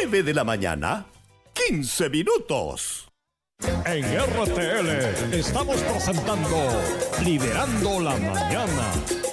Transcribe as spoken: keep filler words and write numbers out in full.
nueve de la mañana, quince minutos. En R T L estamos presentando Liderando la Mañana.